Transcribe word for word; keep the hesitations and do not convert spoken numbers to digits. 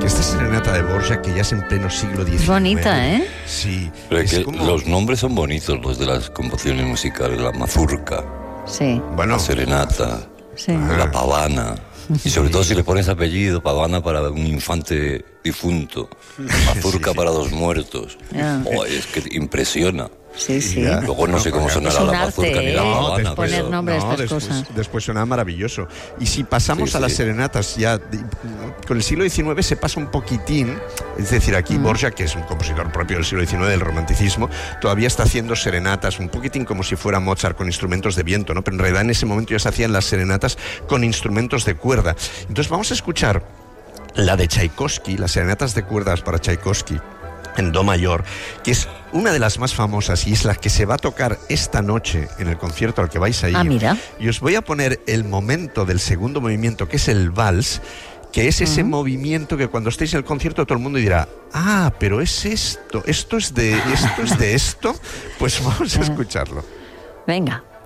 esta serenata de Dvořák, que ya es en pleno siglo diecinueve. Es bonita, ¿eh? Sí. Pero es que como... los nombres son bonitos, los de las composiciones musicales. La mazurca, Sí. Bueno, la serenata, Sí. la pavana. Y sobre todo si le pones apellido, pavana para un infante difunto, mazurca Sí. para dos muertos. Ah. Oh, es que impresiona. Sí, sí. Ya. Luego no sé cómo Es sonará un la arte, mazurca ni la ¿eh? pavana, poner pero... nombre a estas después, cosas. después suena maravilloso. Y si pasamos Sí, a las sí. serenatas, ya di- con el siglo diecinueve se pasa un poquitín, es decir, aquí Mm. Dvořák, que es un compositor propio del siglo diecinueve, del romanticismo, todavía está haciendo serenatas, un poquitín como si fuera Mozart con instrumentos de viento, ¿no? Pero en realidad en ese momento ya se hacían las serenatas con instrumentos de cuerda. Entonces vamos a escuchar la de Tchaikovsky, las serenatas de cuerdas para Tchaikovsky, en do mayor, que es una de las más famosas y es la que se va a tocar esta noche en el concierto al que vais a ir. Ah, mira. Y os voy a poner el momento del segundo movimiento, que es el vals, que es ese Uh-huh. movimiento que cuando estéis en el concierto todo el mundo dirá, ah, pero es esto, esto es de esto, es de esto. Pues vamos a escucharlo. Venga.